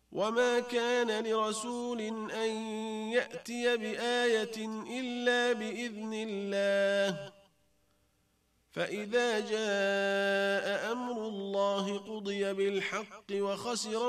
وما كان لرسول أن يأتي بآية إلا بإذن الله فإذا جاء أمر الله قضي بالحق وخسر